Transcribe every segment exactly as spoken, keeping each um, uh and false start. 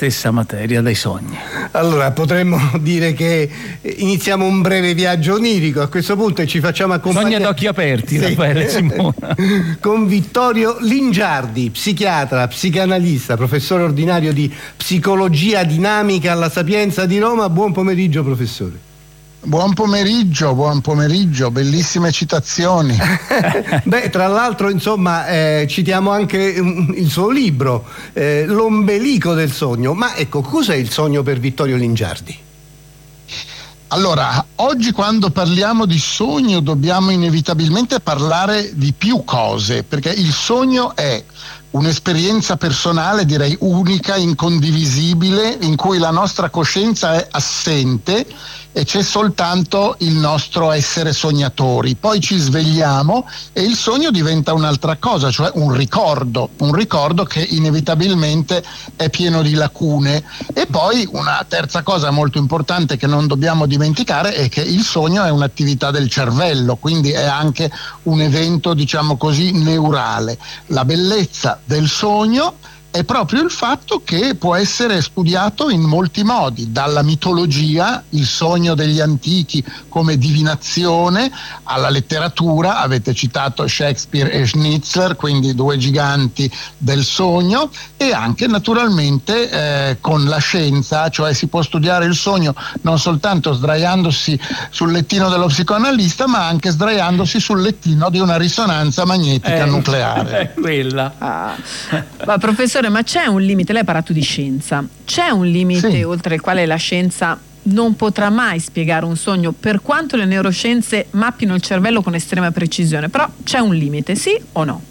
stessa materia dei sogni. Allora potremmo dire che iniziamo un breve viaggio onirico a questo punto e ci facciamo accompagnare. Sogni ad occhi aperti, sì. Raffaele Simona. Con Vittorio Lingiardi, psichiatra, psicanalista, professore ordinario di psicologia dinamica alla Sapienza di Roma. Buon pomeriggio, professore. Buon pomeriggio, buon pomeriggio, bellissime citazioni. Beh, tra l'altro, insomma, eh, citiamo anche um, il suo libro, eh, L'ombelico del sogno. Ma ecco, cos'è il sogno per Vittorio Lingiardi? Allora, oggi quando parliamo di sogno dobbiamo inevitabilmente parlare di più cose, perché il sogno è un'esperienza personale, direi unica, incondivisibile, in cui la nostra coscienza è assente e c'è soltanto il nostro essere sognatori. Poi ci svegliamo e il sogno diventa un'altra cosa, cioè un ricordo, un ricordo che inevitabilmente è pieno di lacune. E poi una terza cosa molto importante che non dobbiamo dimenticare è che il sogno è un'attività del cervello, quindi è anche un evento, diciamo così, neurale. La bellezza del sogno è proprio il fatto che può essere studiato in molti modi, dalla mitologia, il sogno degli antichi come divinazione, alla letteratura, avete citato Shakespeare e Schnitzler, quindi due giganti del sogno, e anche naturalmente eh, con la scienza, cioè si può studiare il sogno non soltanto sdraiandosi sul lettino dello psicoanalista, ma anche sdraiandosi sul lettino di una risonanza magnetica eh, nucleare. È quella. Ah. Ma professore, ma c'è un limite? Lei ha parlato di scienza. C'è un limite sì. oltre il quale la scienza non potrà mai spiegare un sogno, per quanto le neuroscienze mappino il cervello con estrema precisione? Però c'è un limite, sì o no?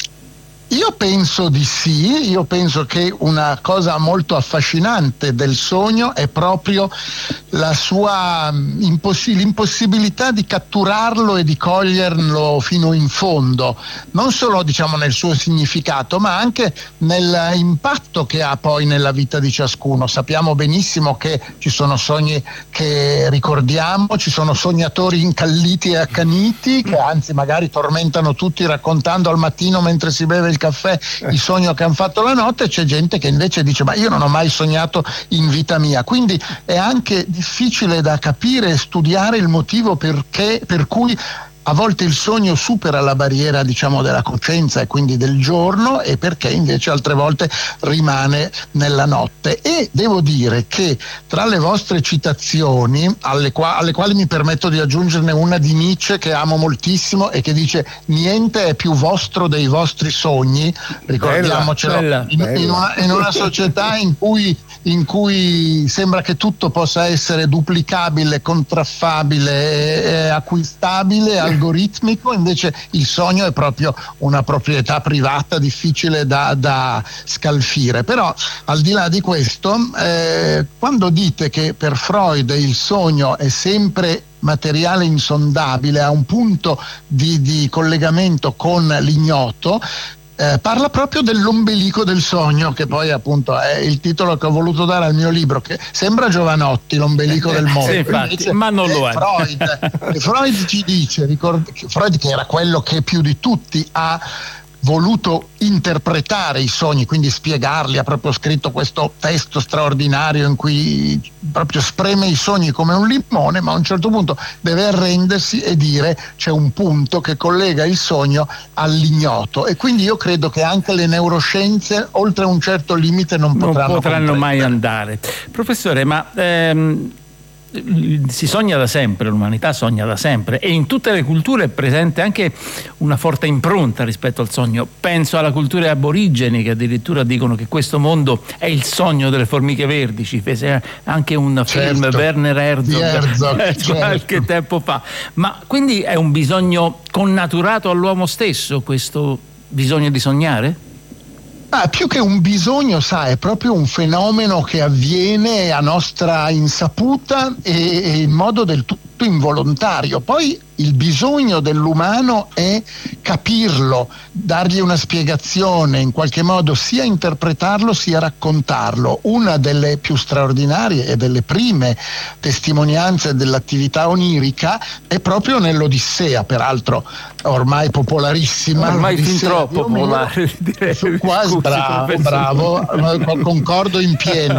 Io penso di sì, io penso che una cosa molto affascinante del sogno è proprio la sua impossi- l'impossibilità di catturarlo e di coglierlo fino in fondo, non solo diciamo nel suo significato, ma anche nell'impatto che ha poi nella vita di ciascuno. Sappiamo benissimo che ci sono sogni che ricordiamo, ci sono sognatori incalliti e accaniti che anzi magari tormentano tutti raccontando al mattino mentre si beve il caffè il sogno che hanno fatto la notte, e c'è gente che invece dice ma io non ho mai sognato in vita mia. Quindi è anche difficile da capire e studiare il motivo perché, per cui a volte il sogno supera la barriera diciamo della coscienza e quindi del giorno, e perché invece altre volte rimane nella notte. E devo dire che tra le vostre citazioni, alle, qua- alle quali mi permetto di aggiungerne una di Nietzsche che amo moltissimo e che dice niente è più vostro dei vostri sogni, ricordiamocelo, bella, in, bella. In, una, in una società in cui in cui sembra che tutto possa essere duplicabile, contraffabile, eh, acquistabile, algoritmico, invece il sogno è proprio una proprietà privata difficile da, da scalfire. Però al di là di questo, eh, quando dite che per Freud il sogno è sempre materiale insondabile, ha un punto di, di collegamento con l'ignoto, Eh, parla proprio dell'ombelico del sogno, che poi appunto è il titolo che ho voluto dare al mio libro, che sembra Giovanotti, l'ombelico del mondo. Sì, infatti, invece, ma non lo è. Freud, Freud ci dice, ricord- Freud che era quello che più di tutti ha voluto interpretare i sogni, quindi spiegarli, ha proprio scritto questo testo straordinario in cui proprio spreme i sogni come un limone, ma a un certo punto deve arrendersi e dire c'è un punto che collega il sogno all'ignoto, e quindi io credo che anche le neuroscienze oltre un certo limite non potranno, non potranno mai andare. Professore, ma ehm, si sogna da sempre, l'umanità sogna da sempre, e in tutte le culture è presente anche una forte impronta rispetto al sogno. Penso alla cultura aborigeni, che addirittura dicono che questo mondo è il sogno delle formiche verdi. Ci fece anche un film, certo, Werner Herzog, Herzog certo. qualche tempo fa. Ma quindi è un bisogno connaturato all'uomo stesso, questo bisogno di sognare? Ah, più che un bisogno, sa, è proprio un fenomeno che avviene a nostra insaputa e, e in modo del tutto involontario. Poi il bisogno dell'umano è capirlo, dargli una spiegazione, in qualche modo sia interpretarlo sia raccontarlo. Una delle più straordinarie e delle prime testimonianze dell'attività onirica è proprio nell'Odissea, peraltro ormai popolarissima, ormai fin troppo popolare, direi. Quasi bravo, bravo, concordo in pieno.